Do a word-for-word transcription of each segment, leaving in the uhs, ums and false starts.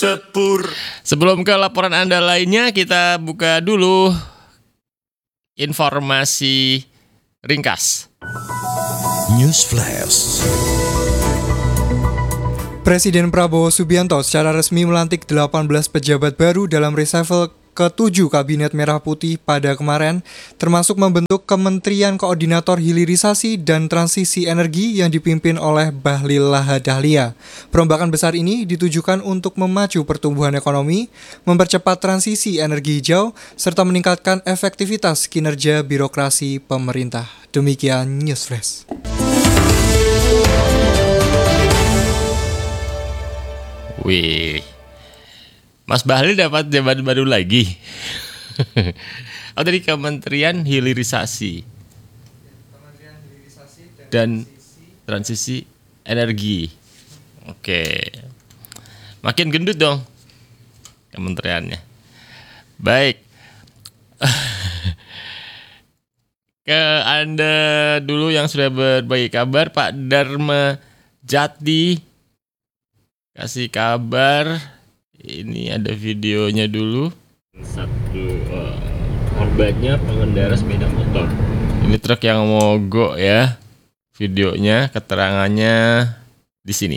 Tepur. Sebelum ke laporan Anda lainnya, kita buka dulu informasi ringkas. News Flash. Presiden Prabowo Subianto secara resmi melantik delapan belas pejabat baru dalam reshuffle ketujuh Kabinet Merah Putih pada kemarin, termasuk membentuk Kementerian Koordinator Hilirisasi dan Transisi Energi yang dipimpin oleh Bahlil Lahadalia. Perombakan besar ini ditujukan untuk memacu pertumbuhan ekonomi, mempercepat transisi energi hijau, serta meningkatkan efektivitas kinerja birokrasi pemerintah. Demikian News Flash. Wih, Mas Bahlil dapat jabatan baru lagi. Oh, dari Kementerian Hilirisasi dan Transisi Energi. Oke, makin gendut dong kementeriannya. Baik, ke Anda dulu yang sudah berbagi kabar, Pak Dharma Jati kasih kabar. Ini ada videonya dulu. Satu uh, korbannya pengendara sepeda motor. Ini truk yang mogok ya. Videonya, keterangannya di sini.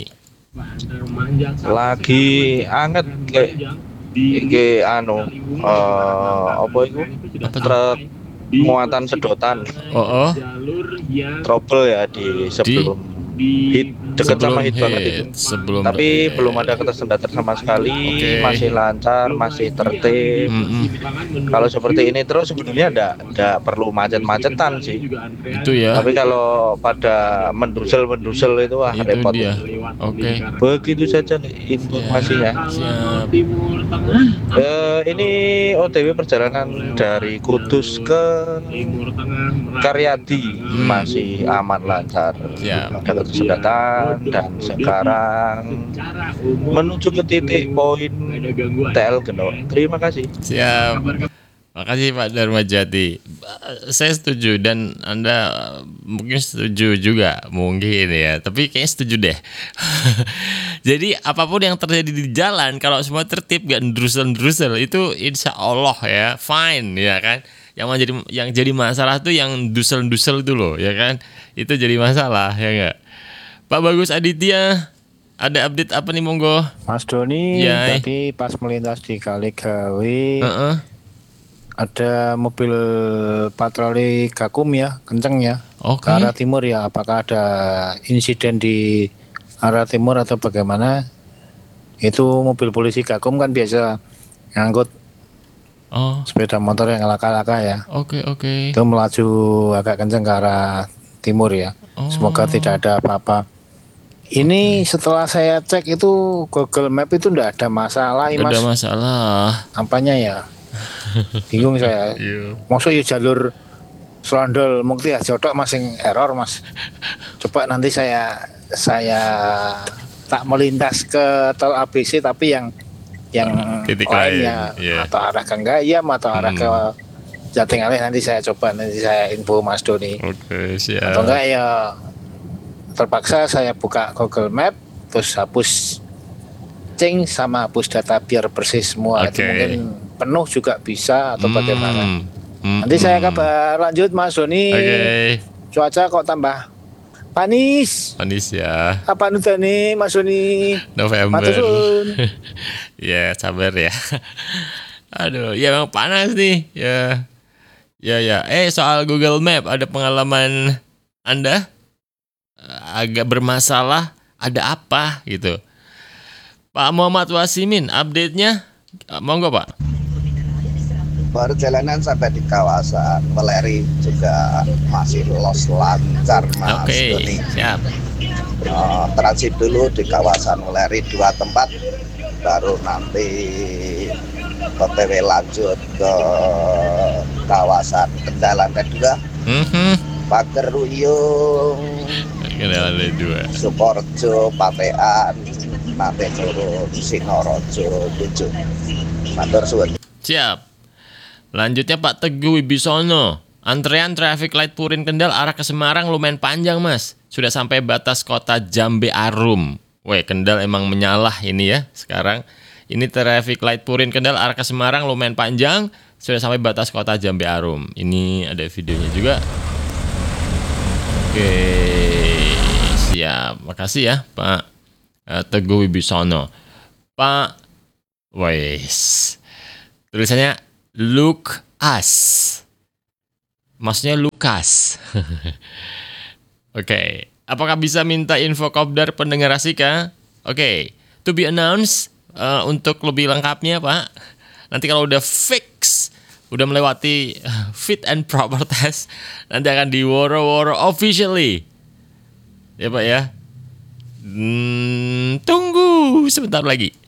Lagi anget kayak iki anu uh, apa itu? Truk muatan sedotan. Oh, oh. Trouble ya di sebelum di? hit dekat sama hit, hit banget itu. Sebelum tapi hit. Belum ada ketersendatar sama sekali. Okay. Masih lancar, masih tertib. Mm-hmm. Kalau seperti ini terus sebenarnya enggak enggak perlu macet-macetan sih. Itu ya. Tapi kalau pada mendusel-mendusel itu wah itu repot. Dia. Oke. Okay. Begitu saja informasinya. Siap. Uh, ini O T W perjalanan dari Kudus ke Karyadi hmm. masih aman lancar. Siap. Ketersendataan dan sekarang menuju ke titik poin T L Genor. Terima kasih. Siap. Makasih Pak Dharma Jati. Saya setuju dan Anda mungkin setuju juga mungkin ya. Tapi kayaknya setuju deh. Jadi apapun yang terjadi di jalan, kalau semua tertib gak ndrusel-ndrusel itu insya Allah ya fine ya kan. Yang jadi yang jadi masalah tuh yang dusel-dusel itu loh ya kan. Itu jadi masalah ya enggak. Pak Bagus Aditya, ada update apa nih monggo? Mas Doni, ya, tadi pas melintas di Kaligawe, uh-uh. ada mobil patroli Gakum ya, kenceng ya, okay. ke arah timur ya. Apakah ada insiden di arah timur atau bagaimana? Itu mobil polisi Gakum kan biasa ngangkut oh. sepeda motor yang laka-laka ya. Oke okay, oke. Okay. Itu melaju agak kenceng ke arah timur ya. Oh. Semoga tidak ada apa-apa. Ini okay. Setelah saya cek itu Google Map itu enggak ada masalah ya, Mas. Ada masalah. Apanya ya? Bingung saya. Maksudnya jalur Selondol Mukti ya Jodoh masing error, Mas. Coba nanti saya saya tak melintas ke tol A B C tapi yang yang titik lainnya yeah. Atau arah ke Gayam atau arah hmm. ke Jatingalih nanti saya coba nanti saya info Mas Doni. Oke, siap. Atau enggak ya terpaksa saya buka Google Map terus hapus cing sama hapus data biar bersih semua. Okay. Itu mungkin penuh juga bisa atau hmm. bagaimana. Hmm. Nanti saya kabar lanjut Mas Doni. Okay. Cuaca kok tambah panis. Panis ya. Apa nih nih Mas Doni? November. Ya sabar ya. Aduh, ya memang panas nih. Ya, ya ya. Eh soal Google Map ada pengalaman Anda agak bermasalah? Ada apa gitu? Pak Muhammad Wasimin, update-nya monggo Pak. Perjalanan sampai di kawasan Weleri juga masih los lancar Mas Oke, Doni. Siap. Uh, transit dulu di kawasan Weleri dua tempat, baru nanti O T W lanjut ke kawasan Kendalan kedua, mm-hmm. Pageruyung, Kendalan dua, Sukorejo, Patean, nanti turun Sinorojo, tujuh. Matur suwun. Siap. Lanjutnya Pak Teguh Wibisono. Antrean traffic light Purin Kendal arah ke Semarang lumayan panjang Mas. Sudah sampai batas kota Jambe Arum. Weh, Kendal emang menyalah ini ya sekarang. Ini traffic light Purin Kendal arah ke Semarang lumayan panjang, sudah sampai batas kota Jambe Arum. Ini ada videonya juga. Oke, siap. Makasih ya Pak uh, Teguh Wibisono. Pak Wes. Tulisannya Look Us. Maksudnya Lukas. Oke, okay. Apakah bisa minta info kopdar pendengar Asika? Oke, okay. To be announced uh, untuk lebih lengkapnya Pak. Nanti kalau udah fix, udah melewati fit and proper test, nanti akan diworo-woro officially. Ya Pak ya. Hmm, tunggu sebentar lagi.